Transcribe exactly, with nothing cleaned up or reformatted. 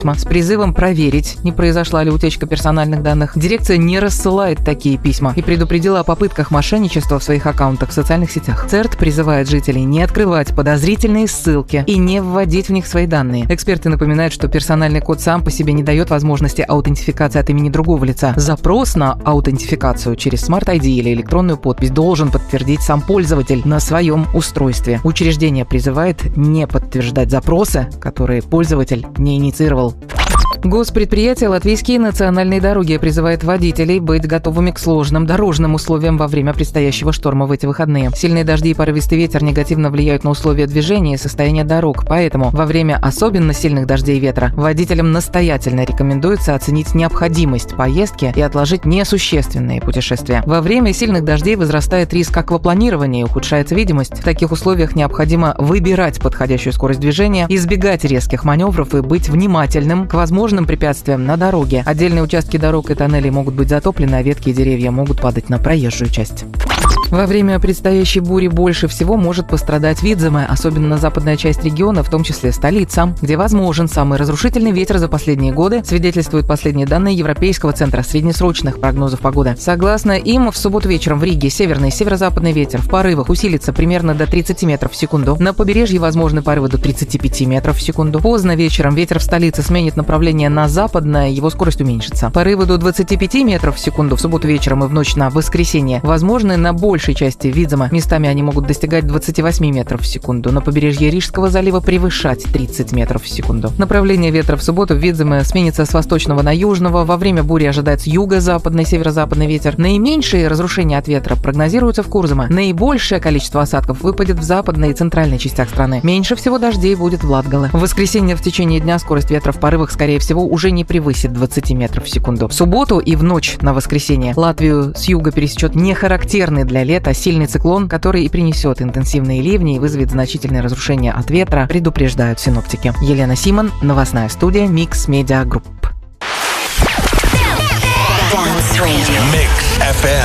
с призывом проверить, не произошла ли утечка персональных данных. Дирекция не рассылает такие письма и предупредила о попытках мошенничества в своих аккаунтах в социальных сетях. ЦЕРТ призывает жителей не открывать подозрительные ссылки и не вводить в них свои данные. Эксперты напоминают, что персональный код сам по себе не дает возможности аутентификации от имени другого лица. Запрос на аутентификацию через Smart ай ди или электронную подпись должен подтвердить сам пользователь на своем устройстве. Учреждение призывает не подтверждать запросы, которые пользователь не инициировал. Госпредприятие «Латвийские национальные дороги» призывает водителей быть готовыми к сложным дорожным условиям во время предстоящего шторма в эти выходные. Сильные дожди и порывистый ветер негативно влияют на условия движения и состояние дорог, поэтому во время особенно сильных дождей и ветра водителям настоятельно рекомендуется оценить необходимость поездки и отложить несущественные путешествия. Во время сильных дождей возрастает риск аквапланирования и ухудшается видимость. В таких условиях необходимо выбирать подходящую скорость движения, избегать резких маневров и быть внимательным к возможным препятствиям на дороге. Отдельные участки дорог и тоннелей могут быть затоплены, а ветки и деревья могут падать на проезжую часть. Во время предстоящей бури больше всего может пострадать Видземе, особенно западная часть региона, в том числе столица, где возможен самый разрушительный ветер за последние годы, свидетельствуют последние данные Европейского центра среднесрочных прогнозов погоды. Согласно им, в субботу вечером в Риге северный и северо-западный ветер в порывах усилится примерно до тридцати метров в секунду. На побережье возможны порывы до тридцати пяти метров в секунду. Поздно вечером ветер в столице сменит направление на западное, его скорость уменьшится. Порывы до двадцати пяти метров в секунду в субботу вечером и в ночь на воскресенье возможны на большей части Видзема. Местами они могут достигать двадцати восьми метров в секунду. На побережье Рижского залива превышать тридцать метров в секунду. Направление ветра в субботу в Видземе сменится с восточного на южного. Во время бури ожидается юго-западный, северо-западный ветер. Наименьшие разрушения от ветра прогнозируются в Курзаме. Наибольшее количество осадков выпадет в западной и центральной частях страны. Меньше всего дождей будет в Латгале. В воскресенье в течение дня скорость ветра в порывах, скорее всего, уже не превысит двадцати метров в секунду. В субботу и в ночь на воскресенье Латвию с юга пересечет нехарактерный для лета сильный циклон, который и принесет интенсивные ливни и вызовет значительные разрушения от ветра, предупреждают синоптики. Елена Симон, новостная студия Mix Media Group.